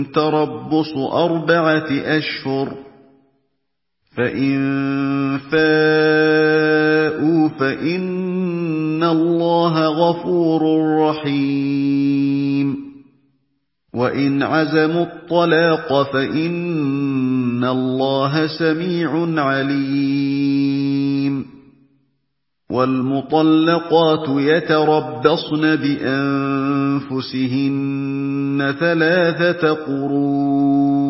تَرَبُّصُ 4 أَشْهُرٍ ۖ فَإِن فَاءُوا فَإِنَّ اللَّهَ غَفُورٌ رَّحِيمٌ وَإِنْ عَزَمُوا الطَّلَاقَ فَإِنَّ اللَّهَ سَمِيعٌ عَلِيمٌ وَالْمُطَلَّقَاتُ يَتَرَبَّصْنَ بِأَنفُسِهِنَّ 3 قُرُوءٍ